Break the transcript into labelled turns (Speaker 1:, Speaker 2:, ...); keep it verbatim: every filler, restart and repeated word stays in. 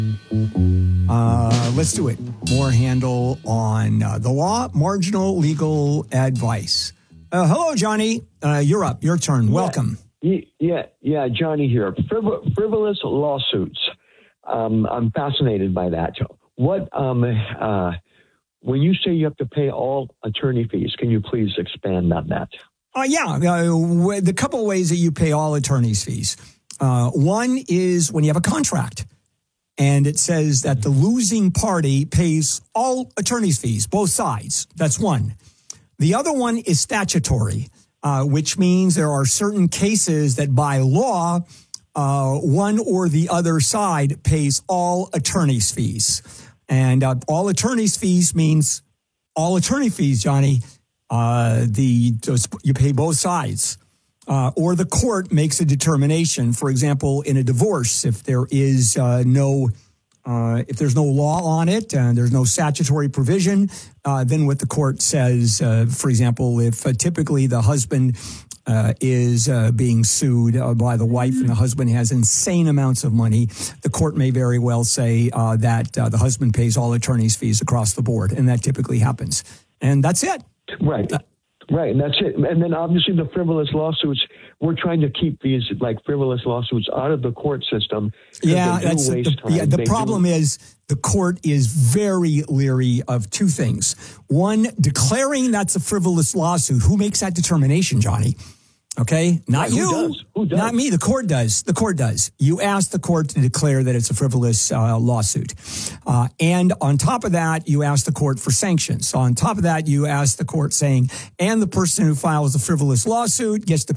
Speaker 1: Uh, let's do it. More handle on uh, the law, marginal legal advice. Uh, hello, Johnny. Uh, you're up. Your turn.
Speaker 2: Yeah,
Speaker 1: Welcome.
Speaker 2: Yeah, yeah, Johnny here. Friv- frivolous lawsuits. Um, I'm fascinated by that. What, um, uh, when you say you have to pay all attorney fees, can you please expand on that?
Speaker 1: Uh, yeah, uh, the couple of ways that you pay all attorney's fees. Uh, one is when you have a contract. And it says that the losing party pays all attorney's fees, both sides. That's one. The other one is statutory, uh, which means there are certain cases that by law, uh, one or the other side pays all attorney's fees. And uh, all attorney's fees means all attorney fees, Johnny. Uh, the you pay both sides. Uh, or the court makes a determination. For example, in a divorce, if there is uh, no, uh, if there's no law on it and there's no statutory provision, uh, then what the court says, uh, for example, if uh, typically the husband uh, is uh, being sued uh, by the wife and the husband has insane amounts of money, the court may very well say uh, that uh, the husband pays all attorney's fees across the board, and that typically happens. And that's it.
Speaker 2: Right.
Speaker 1: Uh,
Speaker 2: Right, and that's it. And then obviously the frivolous lawsuits, we're trying to keep these like frivolous lawsuits out of the court system.
Speaker 1: Yeah, that's the, yeah, the problem do. is the court is very leery of two things. One, declaring that's a frivolous lawsuit. Who makes that determination, Johnny? Okay, not
Speaker 2: right,
Speaker 1: you,
Speaker 2: who does? Who does?
Speaker 1: Not me. The court does. The court does. You ask the court to declare that it's a frivolous uh, lawsuit. Uh, and on top of that, you ask the court for sanctions. On top of that, you ask the court saying, and the person who files a frivolous lawsuit gets to